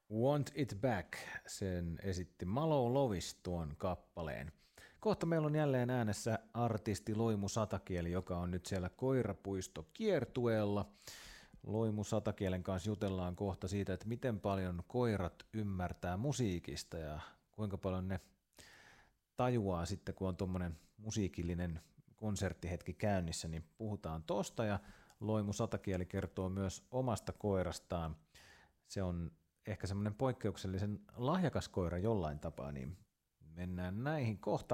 Want It Back, sen esitti Malo Lovis tuon kappaleen. Kohta meillä on jälleen äänessä artisti Loimu Satakieli, joka on nyt siellä koirapuistokiertueella. Loimu Satakielen kanssa jutellaan kohta siitä, että miten paljon koirat ymmärtää musiikista ja kuinka paljon ne tajuaa sitten, kun on tuommoinen musiikillinen konserttihetki käynnissä, niin puhutaan tosta. Ja Loimu Satakieli kertoo myös omasta koirastaan. Se on ehkä semmoinen poikkeuksellisen lahjakas koira jollain tapaa, niin mennään näihin kohta.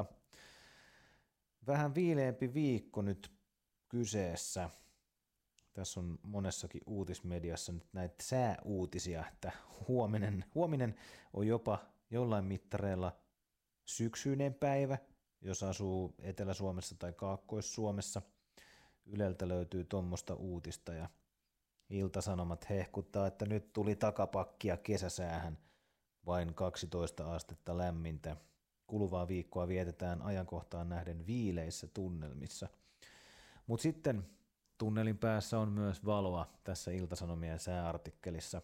Vähän viileämpi viikko nyt kyseessä. Tässä on monessakin uutismediassa nyt näitä sääuutisia, että huominen on jopa jollain mittareilla syksyinen päivä, jos asuu Etelä-Suomessa tai Kaakkois-Suomessa. Yleltä löytyy tuommoista uutista ja Ilta-Sanomat hehkuttaa, että nyt tuli takapakkia kesäsäähän, vain 12 astetta lämmintä. Kuluvaa viikkoa vietetään ajankohtaan nähden viileissä tunnelmissa. Mutta sitten tunnelin päässä on myös valoa tässä Ilta-Sanomien sääartikkelissa.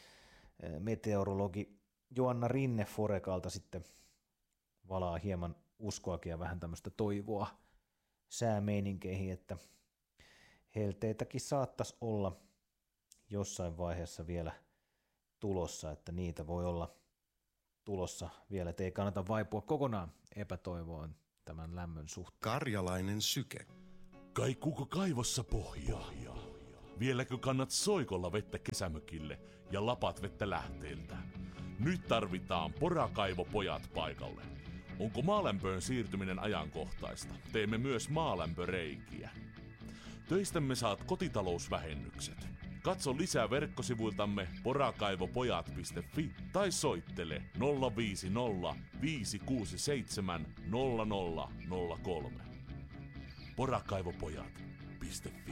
Meteorologi Joanna Rinne Forekalta sitten valaa hieman uskoakin ja vähän tämmöistä toivoa säämeininkeihin, että helteitäkin saattaisi olla jossain vaiheessa vielä tulossa, että niitä voi olla tulossa vielä, että ei kannata vaipua kokonaan epätoivoon tämän lämmön suhteen. Karjalainen syke. Kaikuuko kaivossa pohjaa? Vieläkö kannat soikolla vettä kesämökille ja lapat vettä lähteeltä? Nyt tarvitaan porakaivopojat paikalle. Onko maalämpöön siirtyminen ajankohtaista? Teemme myös maalämpöreikiä. Töistämme saat kotitalousvähennykset. Katso lisää verkkosivuiltamme porakaivopojat.fi tai soittele 050 567 0003. Porakaivopojat.fi.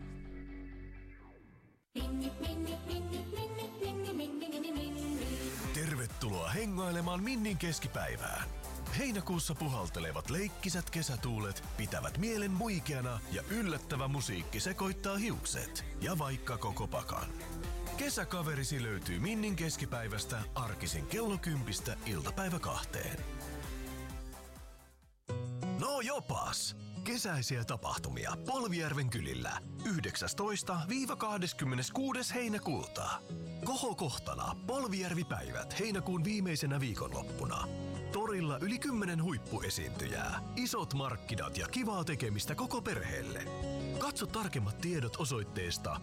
Tervetuloa hengailemaan Minnin keskipäivään. Heinäkuussa puhaltelevat leikkisät kesätuulet pitävät mielen muikeana ja yllättävä musiikki sekoittaa hiukset ja vaikka koko pakan. Kesäkaverisi löytyy Minnin keskipäivästä arkisin kello 10 iltapäivä 2. No jopas! Kesäisiä tapahtumia Polvijärven kylillä 19-26. heinäkuuta. Kohokohtana Polvijärvi-päivät heinäkuun viimeisenä viikonloppuna. Torilla yli 10 huippuesiintyjää, isot markkinat ja kivaa tekemistä koko perheelle. Katso tarkemmat tiedot osoitteesta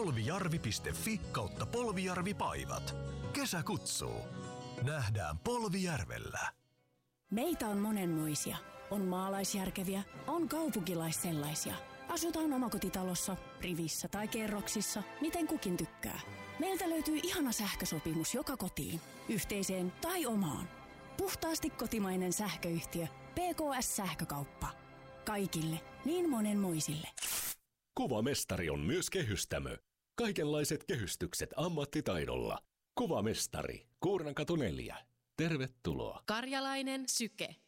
polvijarvi.fi/Polvijarvipaivat. Kesä kutsuu. Nähdään Polvijärvellä. Meitä on monenmoisia. On maalaisjärkeviä, on kaupunkilaissellaisia. Asutaan omakotitalossa, rivissä tai kerroksissa, miten kukin tykkää. Meiltä löytyy ihana sähkösopimus joka kotiin, yhteiseen tai omaan. Puhtaasti kotimainen sähköyhtiö PKS Sähkökauppa. Kaikille, niin monenmoisille. Kuvamestari on myös kehystämö. Kaikenlaiset kehystykset ammattitaidolla. Kuvamestari, Kuurnankatu 4. Tervetuloa. Karjalainen syke.